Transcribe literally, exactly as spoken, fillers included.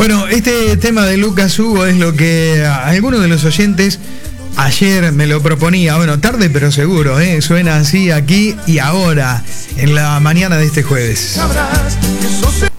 Bueno, este tema de Lucas Hugo es lo que algunos de los oyentes ayer me lo proponía. Bueno, tarde pero seguro, ¿eh? Suena así aquí y ahora, en la mañana de este jueves.